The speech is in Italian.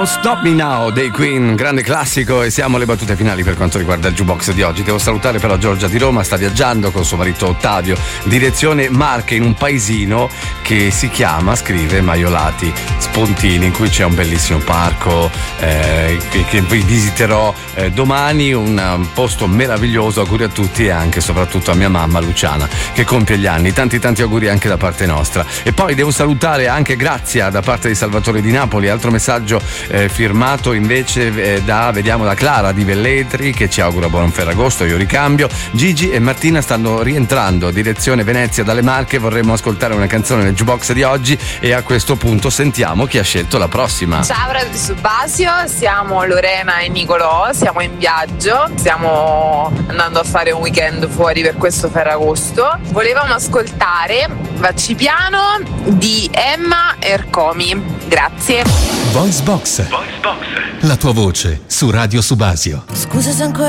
Don't Stop Me Now dei Queen, grande classico, e siamo alle battute finali per quanto riguarda il jukebox di oggi. Devo salutare però Giorgia di Roma, sta viaggiando con suo marito Ottavio, direzione Marche, in un paesino che si chiama, scrive, Maiolati Spontini, in cui c'è un bellissimo parco che vi visiterò domani, un posto meraviglioso. Auguri a tutti e anche soprattutto a mia mamma Luciana che compie gli anni, tanti auguri anche da parte nostra. E poi devo salutare anche Grazia da parte di Salvatore di Napoli, altro messaggio firmato invece da Clara di Velletri che ci augura buon Ferragosto, io ricambio. Gigi e Martina stanno rientrando direzione Venezia dalle Marche, vorremmo ascoltare una canzone nel jukebox di oggi e a questo punto sentiamo chi ha scelto la prossima. Ciao Radio Subasio, siamo Lorena e Nicolò, siamo in viaggio, stiamo andando a fare un weekend fuori per questo Ferragosto. Volevamo ascoltare Vacci piano di Emma Ercomi. Grazie. Voice Box. La tua voce su Radio Subasio. Scusa se ancora